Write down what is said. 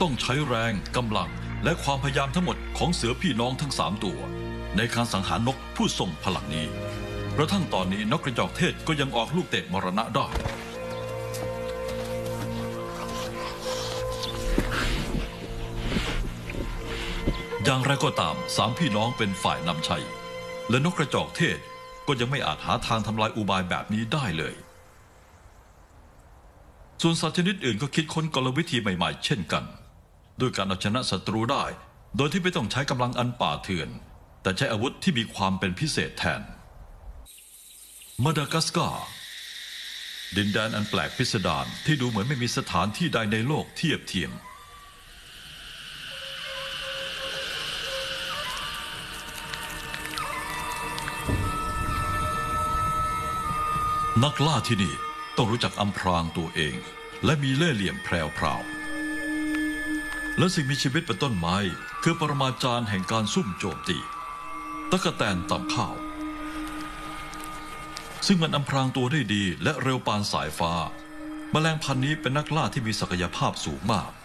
ต้องใช้แรงกำลังและความพยายามทั้งหมดของเสือพี่น้องทั้ง3 ตัวในการสังหารนกผู้ทรงพลังนี้กระทั่งตอนนี้นกกระจอกเทศก็ยังออกลูกเตะมรณะได้อย่างไรก็ตาม3 พี่น้องเป็นฝ่ายนำชัยและนกกระจอกเทศก็ยังไม่อาจหาทางทำลายอุบายแบบนี้ได้เลยส่วนสัตว์ชนิดอื่นก็คิดค้นกลวิธีใหม่ๆเช่นกันด้วยการเอาชนะศัตรูได้โดยที่ไม่ต้องใช้กำลังอันป่าเถื่อนแต่ใช้อาวุธที่มีความเป็นพิเศษแทนมาดากัสการ์ดินแดนอันแปลกพิสดารที่ดูเหมือนไม่มีสถานที่ใดในโลกเทียบเทียมนักล่าที่นี่ต้องรู้จักอำพรางตัวเองและมีเล่ห์เหลี่ยมแพรวๆและสิ่งมีชีวิตเป็นต้นไม้คือปรมาจารย์แห่งการซุ่มโจมตีตะกแตนต่ำข้าวซึ่งมันอำพรางตัวได้ดีและเร็วปานสายฟ้าแมลงพันธุ์นี้เป็นนักล่าที่มีศักยภาพสูงมาก